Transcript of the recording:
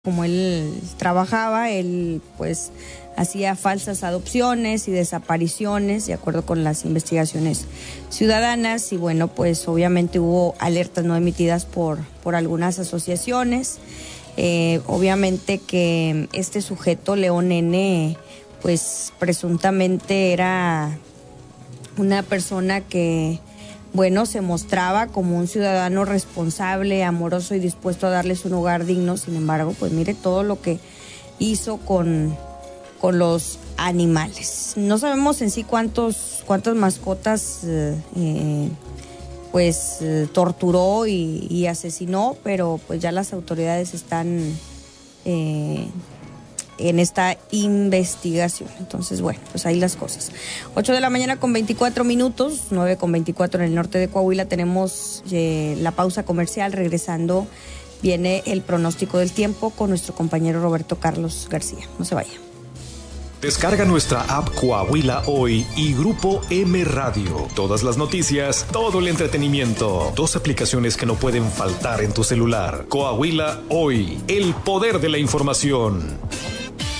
Como él trabajaba, él pues hacía falsas adopciones y desapariciones de acuerdo con las investigaciones ciudadanas y bueno, pues obviamente hubo alertas no emitidas por algunas asociaciones. Obviamente que este sujeto, León N., pues presuntamente era una persona que bueno, se mostraba como un ciudadano responsable, amoroso y dispuesto a darles un hogar digno. Sin embargo, pues mire todo lo que hizo con los animales. No sabemos en sí cuántas mascotas torturó y asesinó, pero pues ya las autoridades están en esta investigación. Entonces, bueno, pues ahí las cosas. 8 de la mañana con 24 minutos, 9 con 24 en el norte de Coahuila. Tenemos la pausa comercial. Regresando viene el pronóstico del tiempo con nuestro compañero Roberto Carlos García. No se vaya. Descarga nuestra app Coahuila Hoy y Grupo M Radio. Todas las noticias, todo el entretenimiento. 2 aplicaciones que no pueden faltar en tu celular. Coahuila Hoy, el poder de la información.